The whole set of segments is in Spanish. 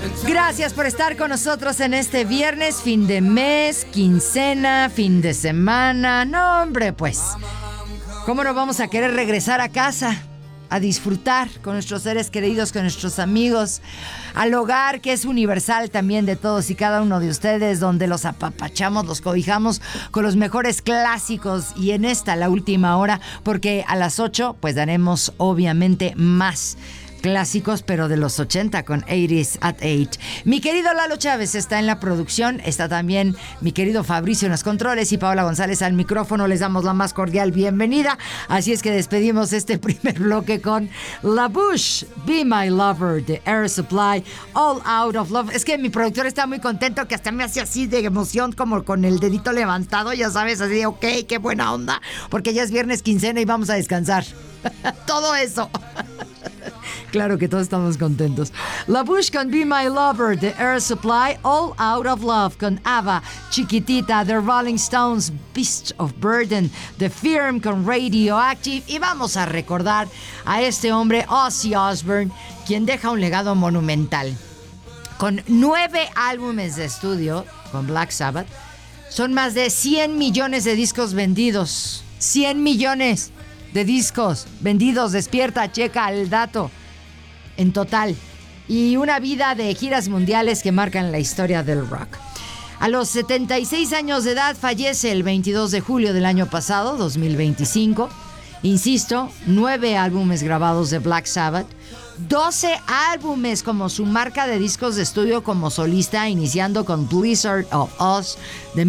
Gracias por estar con nosotros en este viernes, fin de mes, quincena, fin de semana. No, hombre, pues, ¿cómo no vamos a querer regresar a casa? A disfrutar con nuestros seres queridos, con nuestros amigos, al hogar que es universal también de todos y cada uno de ustedes, donde los apapachamos, los cobijamos con los mejores clásicos y en esta, la última hora, porque a las 8 pues daremos obviamente más clásicos, pero de los 80 con 80s at 8. Mi querido Lalo Chávez está en la producción, está también mi querido Fabricio en los controles y Paola González al micrófono. Les damos la más cordial bienvenida. Así es que despedimos este primer bloque con La Bouche, Be My Lover, de Air Supply, All Out of Love. Es que mi productor está muy contento, que hasta me hace así de emoción, como con el dedito levantado, ya sabes, así de ok, qué buena onda, porque ya es viernes, quincena y vamos a descansar. Todo eso. Claro que todos estamos contentos. La Bouche con Be My Lover, de Air Supply, All Out of Love con Ava, Chiquitita, The Rolling Stones, Beast of Burden, The Firm con Radioactive. Y vamos a recordar a este hombre, Ozzy Osbourne, quien deja un legado monumental. Con 9 álbumes de estudio con Black Sabbath, son más de 100 millones de discos vendidos. 100 millones de discos vendidos. Despierta, checa el dato. En total, y una vida de giras mundiales que marcan la historia del rock. A los 76 años de edad fallece el 22 de julio del año pasado, 2025. Insisto, 9 álbumes grabados de Black Sabbath, 12 álbumes como su marca de discos de estudio como solista, iniciando con Blizzard of Oz de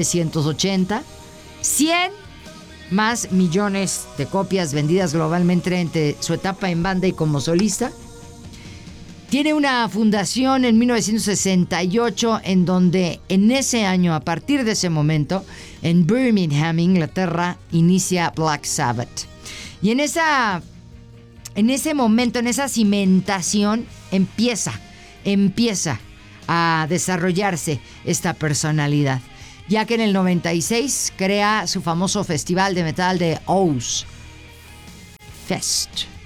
1980, 100 más millones de copias vendidas globalmente entre su etapa en banda y como solista. Tiene una fundación en 1968 en donde en ese año, a partir de ese momento, en Birmingham, Inglaterra, inicia Black Sabbath. Y en ese momento, en esa cimentación, empieza a desarrollarse esta personalidad. Ya que en el 96 crea su famoso festival de metal de Oz Fest.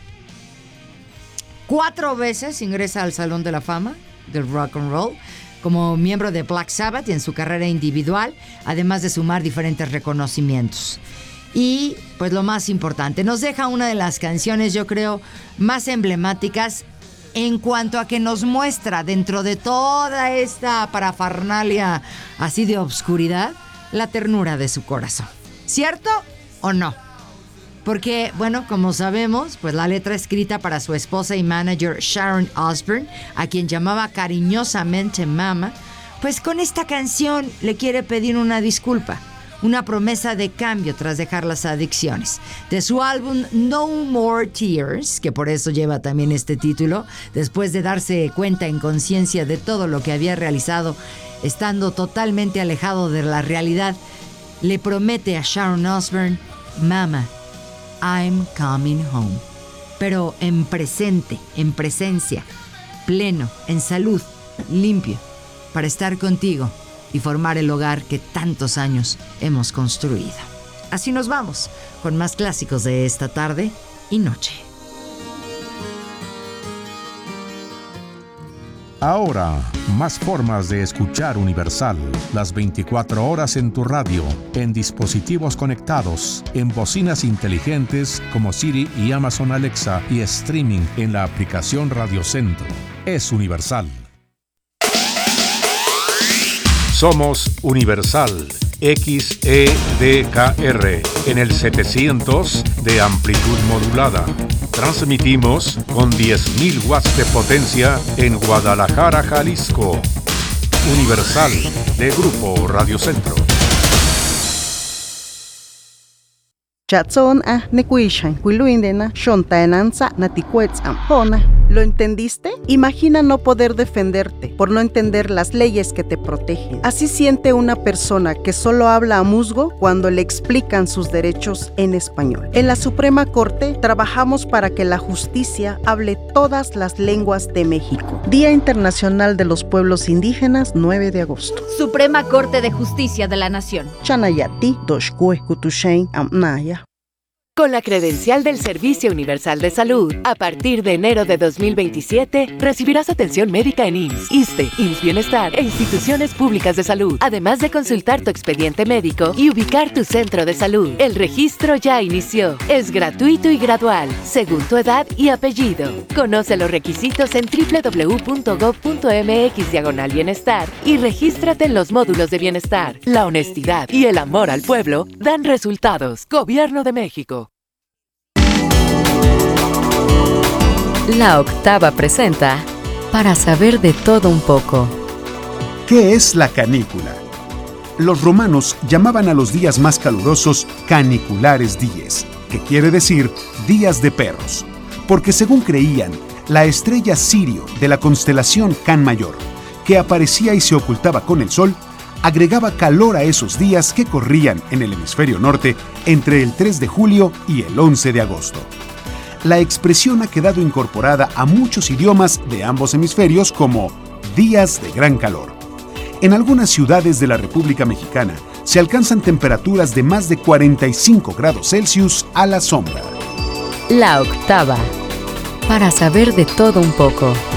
4 veces ingresa al Salón de la Fama del Rock and Roll como miembro de Black Sabbath y en su carrera individual, además de sumar diferentes reconocimientos. Y pues lo más importante, nos deja una de las canciones, yo creo, más emblemáticas en cuanto a que nos muestra dentro de toda esta parafernalia así de obscuridad, la ternura de su corazón. ¿Cierto o no? Porque, bueno, como sabemos, pues la letra escrita para su esposa y manager Sharon Osbourne, a quien llamaba cariñosamente Mama, pues con esta canción le quiere pedir una disculpa, una promesa de cambio tras dejar las adicciones. De su álbum No More Tears, que por eso lleva también este título, después de darse cuenta en conciencia de todo lo que había realizado, estando totalmente alejado de la realidad, le promete a Sharon Osbourne, Mama, I'm coming home. Pero en presente, en presencia, pleno, en salud, limpio, para estar contigo y formar el hogar que tantos años hemos construido. Así nos vamos, con más clásicos de esta tarde y noche. Ahora, más formas de escuchar Universal. Las 24 horas en tu radio, en dispositivos conectados, en bocinas inteligentes como Siri y Amazon Alexa y streaming en la aplicación Radio Centro. Es Universal. Somos Universal XEDKR en el 700 de amplitud modulada. Transmitimos con 10.000 watts de potencia en Guadalajara, Jalisco. Universal de Grupo Radio Centro. Chatson nekuishan kuiluindena shontaenanza natikuetzampona. ¿Lo entendiste? Imagina no poder defenderte por no entender las leyes que te protegen. Así siente una persona que solo habla a musgo cuando le explican sus derechos en español. En la Suprema Corte trabajamos para que la justicia hable todas las lenguas de México. Día Internacional de los Pueblos Indígenas, 9 de agosto. Suprema Corte de Justicia de la Nación. Chanayati, Doshkue Kutushain Amnaya. Con la credencial del Servicio Universal de Salud, a partir de enero de 2027, recibirás atención médica en IMSS, ISSSTE, IMSS Bienestar e instituciones públicas de salud, además de consultar tu expediente médico y ubicar tu centro de salud. El registro ya inició. Es gratuito y gradual, según tu edad y apellido. Conoce los requisitos en www.gov.mx/bienestar y regístrate en los módulos de bienestar. La honestidad y el amor al pueblo dan resultados. Gobierno de México. La Octava presenta Para saber de todo un poco. ¿Qué es la canícula? Los romanos llamaban a los días más calurosos caniculares dies, que quiere decir días de perros, porque según creían, la estrella Sirio de la constelación Can Mayor, que aparecía y se ocultaba con el sol, agregaba calor a esos días que corrían en el hemisferio norte entre el 3 de julio y el 11 de agosto. La expresión ha quedado incorporada a muchos idiomas de ambos hemisferios como días de gran calor. En algunas ciudades de la República Mexicana se alcanzan temperaturas de más de 45 grados Celsius a la sombra. La Octava. Para saber de todo un poco.